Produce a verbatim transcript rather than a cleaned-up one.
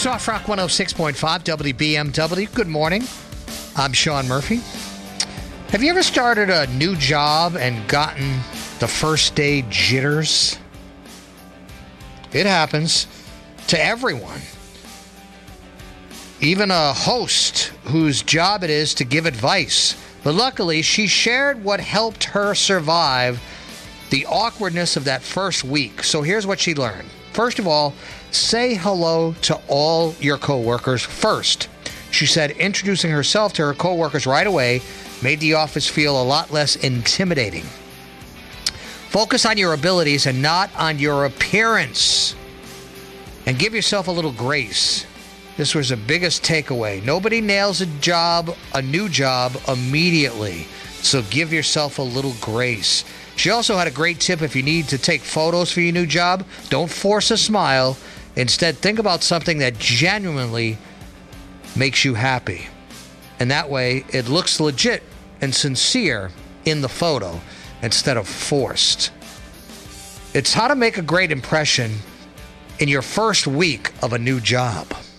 Soft Rock one oh six point five W B M W. Good morning. I'm Sean Murphy. Have you ever started a new job and gotten the first day jitters? It happens to everyone. Even a host whose job it is to give advice. But luckily, she shared what helped her survive the awkwardness of that first week. So here's what she learned. First of all, say hello to all your coworkers first. She said introducing herself to her coworkers right away made the office feel a lot less intimidating. Focus on your abilities and not on your appearance. And give yourself a little grace. This was the biggest takeaway. Nobody nails a job, a new job, immediately. So give yourself a little grace. She also had a great tip if you need to take photos for your new job. Don't force a smile. Instead, think about something that genuinely makes you happy. And that way, it looks legit and sincere in the photo instead of forced. It's how to make a great impression in your first week of a new job.